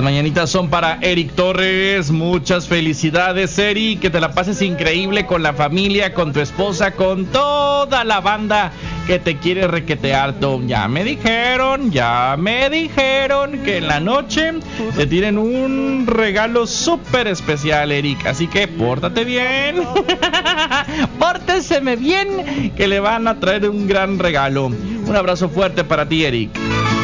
Las mañanitas son para Eric Torres. Muchas felicidades, Eric. Que te la pases increíble con la familia, con tu esposa, con toda la banda que te quiere requete harto. Ya me dijeron que en la noche te tienen un regalo súper especial, Eric. Así que pórtate bien. Pórteseme bien, que le van a traer un gran regalo. Un abrazo fuerte para ti, Eric.